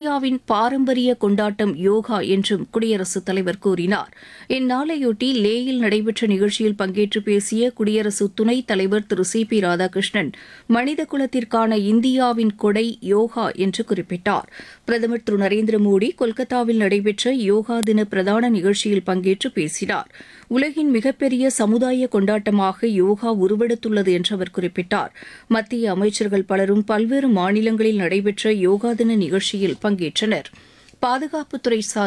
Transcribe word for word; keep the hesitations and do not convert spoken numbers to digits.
இந்தியாவின் பாரம்பரிய கொண்டாட்டம் யோகா என்றும் குடியரசுத் தலைவர் கூறினார். இந்நாளையொட்டி லேயில் நடைபெற்ற நிகழ்ச்சியில் பங்கேற்று பேசிய குடியரசு துணைத் தலைவர் திரு சி பி ராதாகிருஷ்ணன், மனித குலத்திற்கான இந்தியாவின் கொடை யோகா என்று குறிப்பிட்டார். பிரதமர் திரு நரேந்திர மோடி கொல்கத்தாவில் நடைபெற்ற யோகா தின பிரதான நிகழ்ச்சியில் பங்கேற்று பேசினார். உலகின் மிகப்பெரிய சமுதாய கொண்டாட்டமாக யோகா உருவெடுத்துள்ளது என்று அவர் குறிப்பிட்டார். மத்திய அமைச்சர்கள் பலரும் பல்வேறு மாநிலங்களில் நடைபெற்ற யோகா தின நிகழ்ச்சியில் பங்கேற்றனர். பாதுகாப்புத்துறை சார்